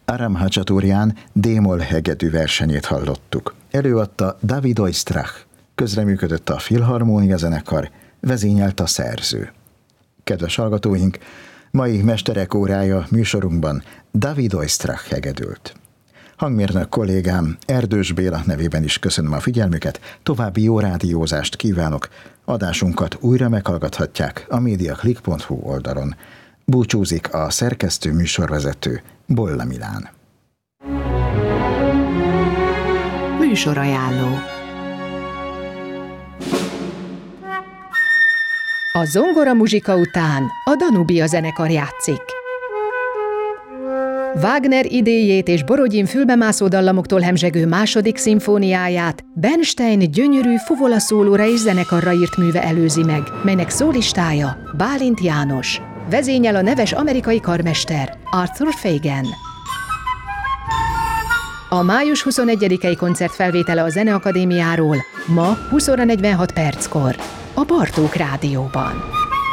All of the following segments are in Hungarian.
Aram Hacsaturján D-moll hegedű versenyét hallottuk. Előadta David Oistrakh, közreműködött a Filharmónia zenekar, vezényelt a szerző. Kedves hallgatóink, mai Mesterek órája műsorunkban David Oistrakh hegedült. Hangmérnök kollégám Erdős Béla nevében is köszönöm a figyelmüket, további jó rádiózást kívánok, adásunkat újra meghallgathatják a mediaclick.hu oldalon. Búcsúzik a szerkesztő műsorvezető Bolla Milán. Műsorajánló. A zongora muzsika után a Danubia zenekar játszik. Wagner idéjét és Borodin fülbemászó dallamoktól hemzsegő második szimfóniáját Bernstein gyönyörű fuvola szólóra és zenekarra írt műve előzi meg, melynek szólistája Bálint János. Vezényel a neves amerikai karmester Arthur Fagan. A május 21-i koncert felvétele a Zeneakadémiáról ma 20 óra 46 perckor a Bartók Rádióban.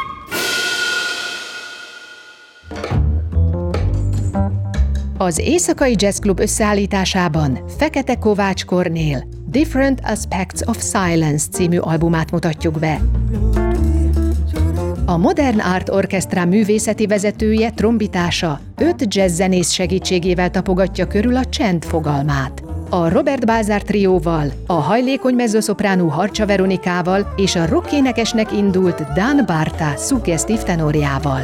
Az Éjszakai Jazz Club összeállításában Fekete Kovács Kornél Different Aspects of Silence című albumát mutatjuk be. A Modern Art Orchestra művészeti vezetője, trombitása 5 jazzzenész segítségével tapogatja körül a csend fogalmát. A Robert Balzar trióval, a hajlékony mezzoszopránú Harcsa Veronikával és a rockénekesnek indult Dan Barta szuggesztív tenorjával.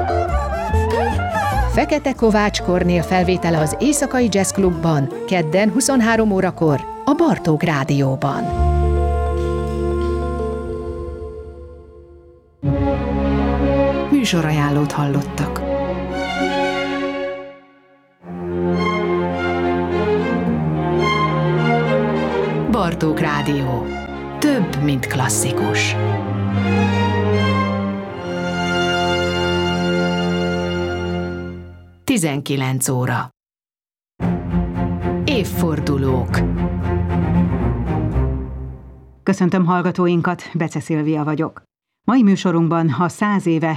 Fekete Kovács Kornél felvétele az Éjszakai Jazz Clubban, kedden 23 órakor a Bartók Rádióban. Műsorajánlót hallottak. Bartók Rádió. Több, mint klasszikus. Tizenkilenc óra. Évfordulók. Köszöntöm hallgatóinkat, Bece Szilvia vagyok. Mai műsorunkban a 100 éve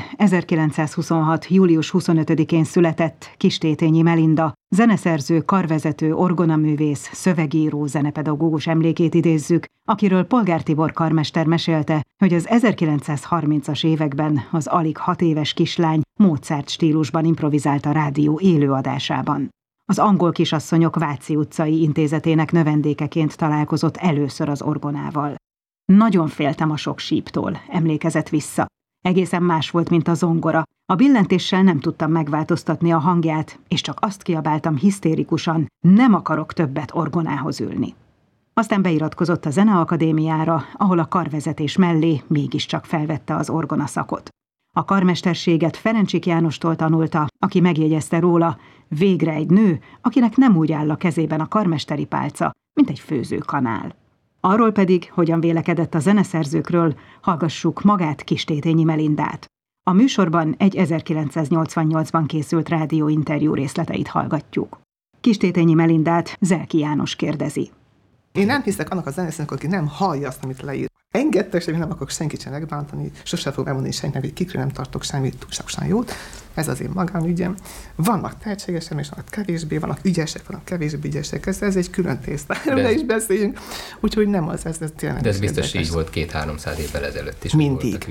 1926. július 25-én született Kistétényi Melinda, zeneszerző, karvezető, orgonaművész, szövegíró, zenepedagógus emlékét idézzük, akiről Polgár Tibor karmester mesélte, hogy az 1930-as években az alig 6 éves kislány Mozart stílusban improvizált a rádió élőadásában. Az Angol Kisasszonyok Váci utcai intézetének növendékeként találkozott először az orgonával. Nagyon féltem a sok síptól, emlékezett vissza. Egészen más volt, mint a zongora. A billentéssel nem tudtam megváltoztatni a hangját, és csak azt kiabáltam hisztérikusan, nem akarok többet orgonához ülni. Aztán beiratkozott a Zeneakadémiára, ahol a karvezetés mellé mégiscsak felvette az orgonaszakot. A karmesterséget Ferencsik Jánostól tanulta, aki megjegyezte róla, végre egy nő, akinek nem úgy áll a kezében a karmesteri pálca, mint egy főzőkanál. Arról pedig, hogyan vélekedett a zeneszerzőkről, hallgassuk magát, Kistétényi Melindát. A műsorban egy 1988-ban készült rádióinterjú részleteit hallgatjuk. Kistétényi Melindát Zelki János kérdezi. Én nem hiszek annak a zenésznek, aki nem hallja azt, amit leír. Engedtek, hogy nem akarok senkit sem megbántani, sosem fogom elmondani senkinek, hogy kikről nem tartok semmit túlságosan jót. Ez az én magánügyem. Vannak tehetségesek, és vannak kevésbé, vannak ügyesek, vannak kevésbé ügyesek. Ez egy külön tészta, erről ne is beszéljünk. Úgyhogy nem az, ez tényleg. De ez biztos így volt 200-300 évvel ezelőtt is. Mindig.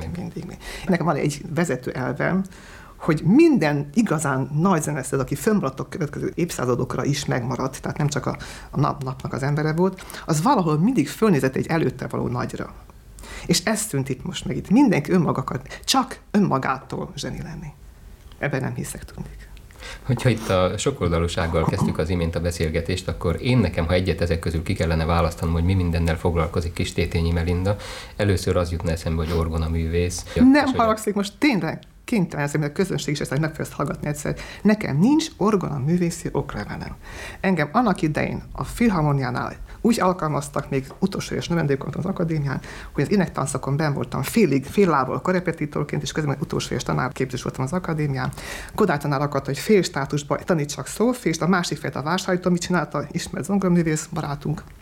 Nekem van egy vezető elvem, hogy minden igazán nagy zeneszerző, aki fönnmaradt a következő évszázadokra is megmaradt, tehát nem csak a napnak az embere volt, az valahol mindig fölnézett egy előtte való nagyra. És ez tűnt itt most meg itt. Mindenki csak önmagától zseni lenni. Ebben nem hiszek, tudnék. Hogyha itt a sokoldalúsággal kezdtük az imént a beszélgetést, akkor nekem, ha egyet ezek közül ki kellene választanom, hogy mi mindennel foglalkozik Kistétényi Melinda, először az jutna eszembe, hogy orgonaművész. Nem haragszik, most tényleg kénytelen ezért, mert a közönség is ezt meg fogja hallgatni egyszer. Nekem nincs orgonaművészi oklevelem. Engem annak idején a Filharmoniánál úgy alkalmaztak, még utolsó éves növendékként az akadémián, hogy az énektanszakon benn voltam fél lábbal korepetitorként, és közben utolsó éves tanárképzés voltam az akadémián. Kodály tanár akart, hogy fél státusban tanítsak szólfést, a másik félt a Vásárhelytól, mit csinálta ismert zongoraművész barátunk.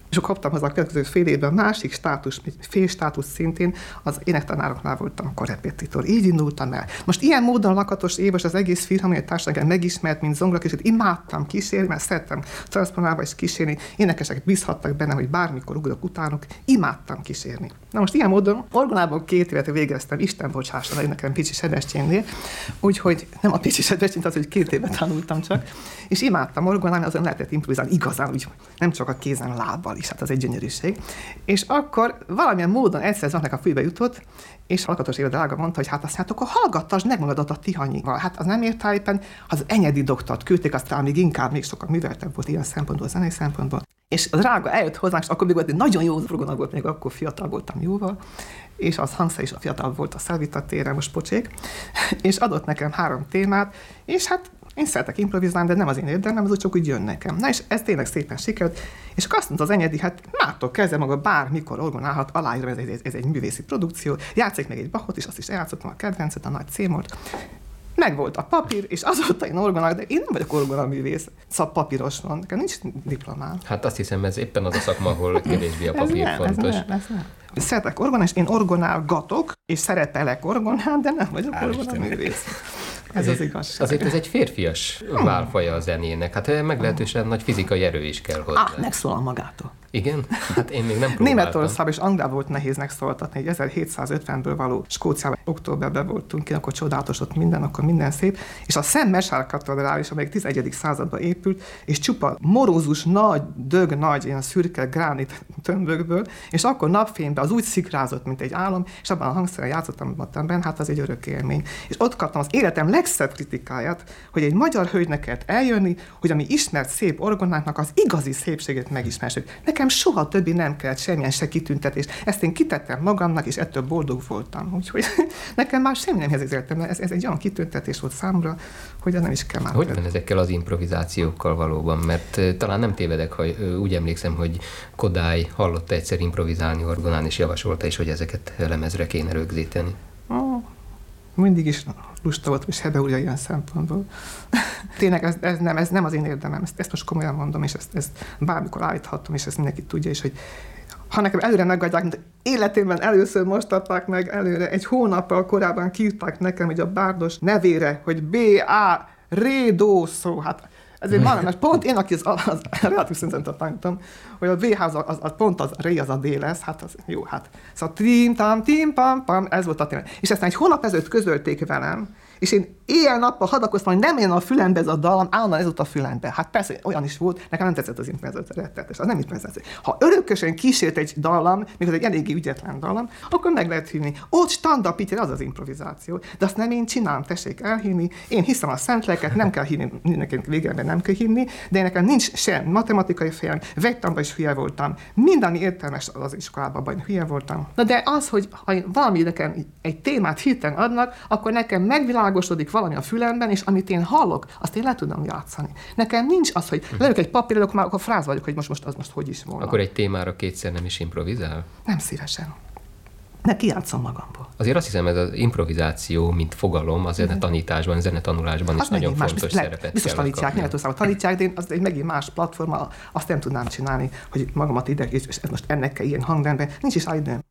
És akkor kaptam hozzá a következő fél évben másik státusz, fél státusz szintén, az énektanároknál voltam akkor repetitor. Így indultam el. Most ilyen módon Lakatos Éva az egész Filharmoniai Társaság megismert, mint zongorakísért, imádtam kísérni, mert szerettem transzponálva is kísérni. Énekesek bízhattak benne, hogy bármikor ugrok utánuk, imádtam kísérni. Na most ilyen módon orgonában 2 évet végeztem, Isten bocsásson, nekem Pichy Sebestyénnél, úgyhogy nem a Pichy Sebestyén, az, hogy 2 évet tanultam csak, és imádtam orgonálni, azon lehetett improvizálni igazán, úgy nem csak a kézen, lábbal is, hát az egy gyönyörűség. És akkor valamilyen módon egyszer Zsantnak a fülbe jutott, és Lakatos Éva drága mondta, hogy hát azt hát akkor hallgattasd meg magadat a Tihanyival. Hát az nem ért éppen, az Enyedi doktort küldték, aztán még inkább még sokkal műveltebb volt ilyen szempontból, zenei szempontból. És a drága eljött hozzánk, és akkor még volt egy nagyon jó orgona volt, még akkor fiatal voltam jóval, és az hangszer is a fiatal volt a Szelvita téren, most pocsék, és adott nekem 3 témát, és hát én szeretek improvizálni, de nem az én érdemem, az úgy csak úgy jön nekem. Na és ez tényleg szépen sikerült, és akkor azt mondta az Enyedi, hát mától kezdve maga bármikor orgonálhat, aláírom, ez egy művészi produkció, játszik meg egy Bachot, és azt is eljátszottam a kedvencet, a nagy C-mort. Megvolt a papír, és azóta én orgonálok, de én nem vagyok orgonaművész, szóval papíros van, nekem nincs diplomám. Hát azt hiszem, ez éppen az a szakma, ahol kevésbé a papír fontos. Ez nem. Szeretek orgonálni, és én orgonálgatok, és szerepelek orgonál, de nem vagyok orgonaművész. Ez az igazság. Azért ez egy férfias válfaja a zenének. Hát meglehetősen nagy fizikai erő is kell hozzá. Megszólal magától. Igen? Hát én még nem próbáltam. Németországban és Angliában volt nehéz megszólaltatni, egy 1750-ből való Skóciában októberben voltunk, akkor csodálatos ott minden, akkor minden szép, és a Szent Mesár katedrális, amelyik 11. században épült, és csupa morózus, nagy, nagy, ilyen szürke gránit tömbökből, és akkor napfényben az úgy szikrázott, mint egy álom, és abban a hangszeren játszottam benne, hát az egy örök élmény. És ott kaptam az életem legszebb kritikáját, hogy egy magyar hölgynek kellett eljönni, hogy ami ismert szép orgonáknak az igazi szépségét megismerjük. Nekem soha többi nem kellett semmilyen se kitüntetés. Ezt én kitettem magamnak, és ettől boldog voltam. Úgyhogy nekem már semmi nem érzékeltem, ez egy olyan kitüntetés volt számomra, hogy nem is kell már. Hogy van ezekkel az improvizációkkal valóban? Mert talán nem tévedek, ha úgy emlékszem, hogy Kodály hallotta egyszer improvizálni orgonán, és javasolta is, hogy ezeket lemezre kéne rögzíteni. Mindig is lusta volt, és Hebe úrja ilyen szempontból. Tényleg ez nem az én érdemem, ezt most komolyan mondom, és ezt bármikor állíthatom, és ezt mindenki tudja is, hogy ha nekem előre megadják, mint életemben először most adták meg előre, egy hónappal korábban kiírták nekem, hogy a bárdos nevére, hogy B.A. Rédó szó, hát ezért van, mert pont én, aki az relatív szinten tanítom, hogy a V-ház, az pont az ré, az a D lesz, hát az jó, hát. Szóval tim, pam, ez volt a témát. És aztán egy hónap ezelőtt közölték velem, és én éjjel-nappal hadakoztam, hogy nem jön a fülembe ez a dallam, állandóan ez ott a fülembe. Hát persze, olyan is volt, nekem nem tetszett az improvizáció, rettenetes, az nem improvizáció. Ha örökösen kísért egy dallam, még az egy eléggé ügyetlen dallam, akkor meg lehet hívni. Ott stand-up pitcher, az az improvizáció. De azt nem én csinálom, tessék elhinni. Én hiszem a szent lelket, nem kell hinni, nekem végében nem kell hinni, de nekem nincs se matematikai fejem, vegytanban is hülye voltam. Minden, ami értelmes az iskolában, hülye voltam. Na de az, hogy ha valami nekem egy témát hirtelen adnak, akkor nekem megvilágosodik valami a fülemben, és amit én hallok, azt én le tudom játszani. Nekem nincs az, hogy leülök egy papírra, akkor fráz vagyok, hogy most hogy is volna. Akkor egy témára kétszer nem is improvizál? Nem szívesen. Ne kijátszom magamból. Azért azt hiszem, ez az improvizáció, mint fogalom, a zenetanításban, zenetanulásban is nagyon fontos szerepet biztos tanítják, Németországban tanítják, de én az egy megint más platforma, azt nem tudnám csinálni, hogy magamat ide, és most ennek kell ilyen hangrendben, nincs is időm.